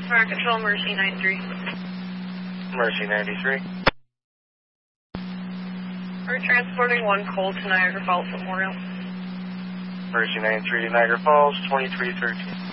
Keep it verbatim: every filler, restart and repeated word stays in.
Fire Control, Mercy ninety-three. Mercy ninety-three. We're transporting one cold to Niagara Falls Memorial. Mercy ninety-three to Niagara Falls, twenty-three thirteen.